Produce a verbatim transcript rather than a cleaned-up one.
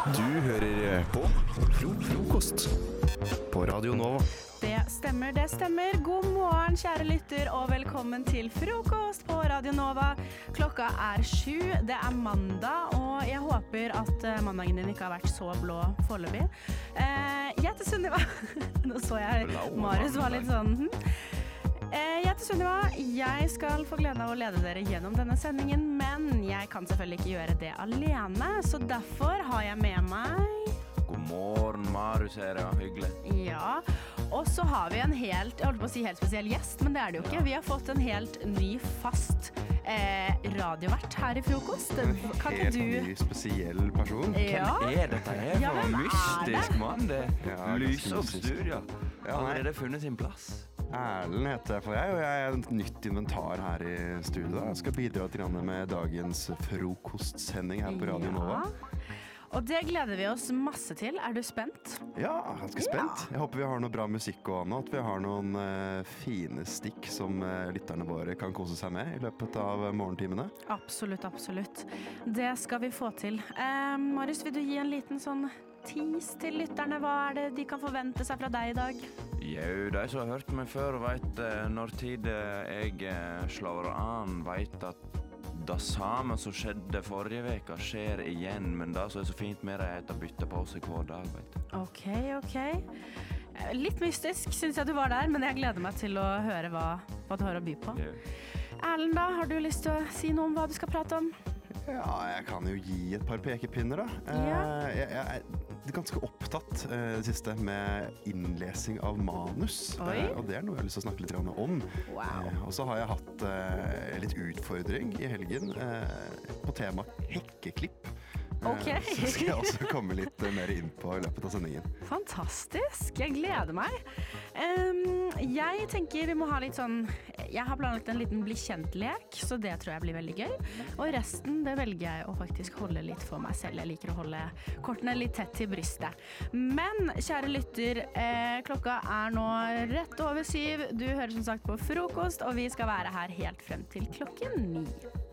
Du hører på Fro Frokost på Radio Nova. Det stemmer, det stemmer. God morgen, kjære lytter, og velkommen til frokost på Radio Nova. Klokka er sju, det er mandag, og jeg håper at mandagen din ikke har vært så blå foreløpig. Eh, jeg heter Sunniva. Nå så jeg Marius var litt sånn... Hm. Jeg heter Sunniva. Jeg skal få gleden av å lede dere gjennom denne sendingen, men jeg kan selvfølgelig ikke gjøre det alene, så derfor har jeg med meg... God morgen, Marius her, ja, hyggelig. Ja, og så har vi en helt, jeg holdt på å si helt spesiell gjest, men det er det jo ikke. Vi har fått en helt ny fast eh, radiovert her i frokost. En kan helt ikke du... ny, spesiell person. Ja. Hvem er dette her Ja, for hvem er mystisk det? mann? Det Ja, ganske lyser opp mystisk. studia. Ja, nei. Allerede funnet sin plass. Erlend heter jeg for jeg, og jeg er et nytt inventar her i studio. Jeg skal bidra til grann med dagens frokostsending her på Radio Nova. Og det gleder vi oss masse til. Er du spent? Ja, ganske spent. Jeg håper vi har noe bra musikk og annet, at vi har noen eh, fine stikk som eh, lytterne våre kan kose seg med i løpet av morgentimene. Absolutt, absolutt. Det skal vi få til. Eh, Marius, vil du gi en liten sånn tease til lytterne? Hva er det de kan forvente seg fra deg i dag? Jo, de som har hørt meg før vet eh, når tid eh, jeg eh, slår an, vet at det samme som skjedde forrige veka skjer igjen, men det som er så fint med det er at det bytter på seg hver dag, vet du. Ok, ok. Eh, Litt mystisk synes jeg du var der, men jeg gleder meg til å høre hva, hva du har å by på. Jo. Erlend da, har du lyst til å si noe om hva du skal prate om? Ja, jeg kan jo gi et par pekepinner da. Ja. Eh, jeg, jeg er ganske opptatt eh, det siste med innlesing av manus. Oi. Eh, og det er noe jeg har lyst til å snakke litt grann om. Wow. Eh, og så har jeg hatt eh, litt utfordring i helgen eh, på tema hekkeklipp. Eh, Ok. Så skal jeg også komme litt eh, mer inn på i løpet av sendingen. Fantastisk, jeg gleder meg. Um, jeg tenker vi må ha litt sånn, jeg har planlagt en liten bli kjent-lek, så det tror jeg blir veldig gøy. Og resten, det velger jeg å faktisk holde litt for meg selv. Jeg liker å holde kortene litt tett til brystet. Men, kjære lytter, eh, klokka er nå rett over syv. Du hører som sagt på frokost, og vi skal være her helt frem til klokken ni.